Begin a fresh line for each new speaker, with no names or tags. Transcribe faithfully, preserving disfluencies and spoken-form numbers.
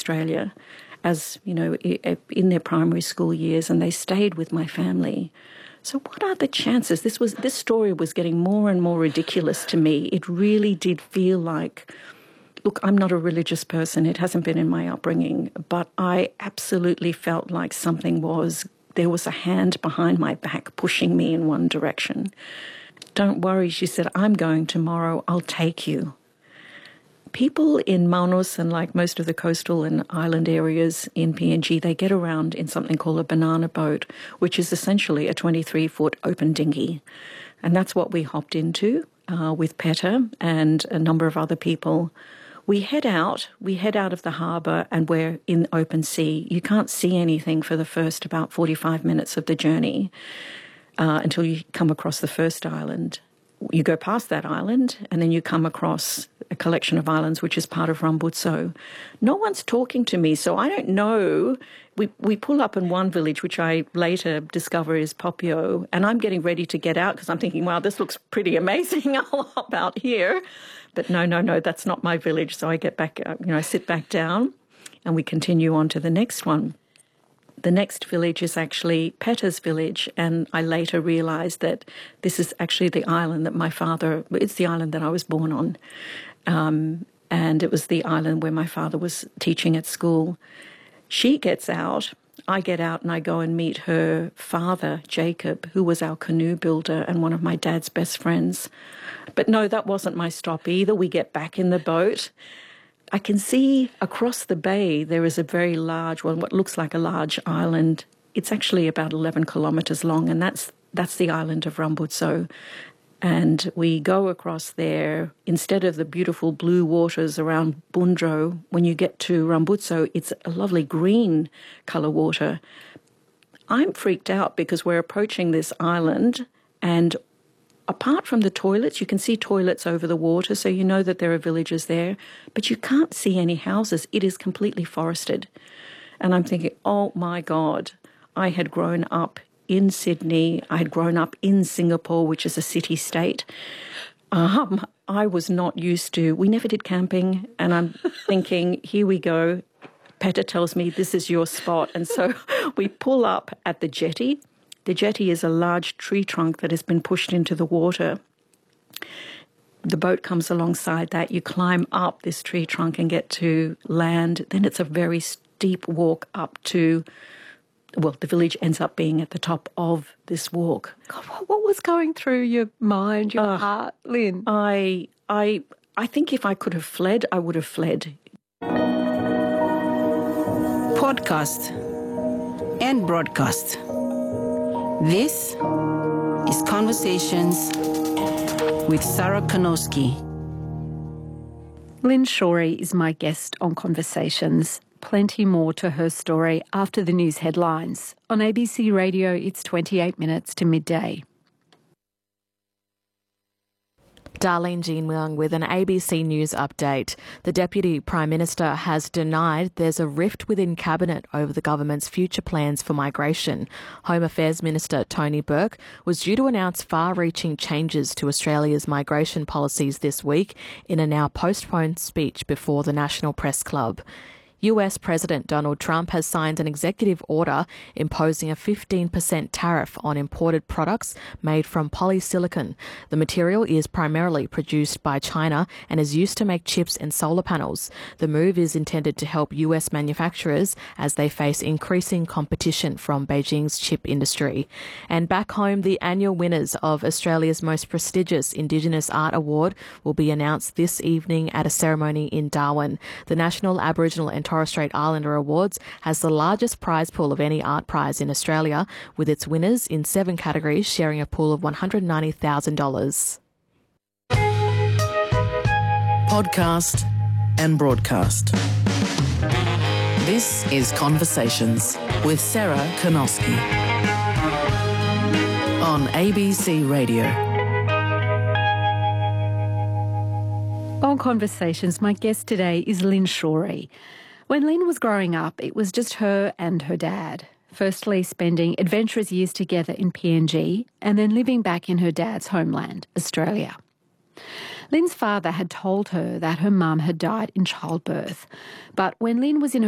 Australia as, you know, in their primary school years, and they stayed with my family. So what are the chances? This was this story was getting more and more ridiculous to me. It really did feel like, look, I'm not a religious person. It hasn't been in my upbringing, but I absolutely felt like something was, there was a hand behind my back pushing me in one direction. Don't worry, she said, I'm going tomorrow. I'll take you. People in Manus and like most of the coastal and island areas in P N G, they get around in something called a banana boat, which is essentially a twenty-three foot open dinghy. And that's what we hopped into uh, with Peta and a number of other people. We head out, we head out of the harbour and we're in open sea. You can't see anything for the first about forty-five minutes of the journey uh, until you come across the first island. You go past that island and then you come across a collection of islands which is part of Rambutso. No one's talking to me, so I don't know. We we pull up in one village, which I later discover is Popio, and I'm getting ready to get out because I'm thinking, wow, this looks pretty amazing. I'll hop out here. But no, no, no, that's not my village. So I get back, you know, I sit back down and we continue on to the next one. The next village is actually Peta's village, and I later realised that this is actually the island that my father, it's the island that I was born on, um, and it was the island where my father was teaching at school. She gets out, I get out and I go and meet her father, Jacob, who was our canoe builder and one of my dad's best friends. But no, that wasn't my stop either. We get back in the boat. I can see across the bay there is a very large, well, what looks like a large island. It's actually about eleven kilometres long, and that's that's the island of Rambutso. And we go across there. Instead of the beautiful blue waters around Bundro, when you get to Rambutso, it's a lovely green colour water. I'm freaked out because we're approaching this island, and apart from the toilets, you can see toilets over the water, so you know that there are villages there, but you can't see any houses. It is completely forested. And I'm thinking, oh my God, I had grown up in Sydney. I had grown up in Singapore, which is a city-state. Um, I was not used to, we never did camping, and I'm thinking, here we go. Peta tells me, this is your spot. And so we pull up at the jetty. The jetty is a large tree trunk that has been pushed into the water. The boat comes alongside that. You climb up this tree trunk and get to land. Then it's a very steep walk up to, well, the village ends up being at the top of this walk.
God, what, what was going through your mind, your uh, heart, Lynn?
I, I, I think if I could have fled, I would have fled.
Podcast and broadcast. This is Conversations with Sarah Kanowski.
Lynn Shorey is my guest on Conversations. Plenty more to her story after the news headlines. On A B C Radio, it's twenty-eight minutes to midday.
Darlene Jean-Myung with an A B C News update. The Deputy Prime Minister has denied there's a rift within Cabinet over the government's future plans for migration. Home Affairs Minister Tony Burke was due to announce far-reaching changes to Australia's migration policies this week in a now postponed speech before the National Press Club. U S President Donald Trump has signed an executive order imposing a fifteen percent tariff on imported products made from polysilicon. The material is primarily produced by China and is used to make chips and solar panels. The move is intended to help U S manufacturers as they face increasing competition from Beijing's chip industry. And back home, the annual winners of Australia's most prestigious Indigenous Art Award will be announced this evening at a ceremony in Darwin. The National Aboriginal and Torres Strait Islander Awards has the largest prize pool of any art prize in Australia, with its winners in seven categories sharing a pool of one hundred ninety thousand dollars.
Podcast and broadcast. This is Conversations with Sarah Kanowski on A B C Radio.
On Conversations, my guest today is Lynn Shorey. When Lynn was growing up, it was just her and her dad, firstly spending adventurous years together in P N G and then living back in her dad's homeland, Australia. Lynn's father had told her that her mum had died in childbirth, but when Lynn was in her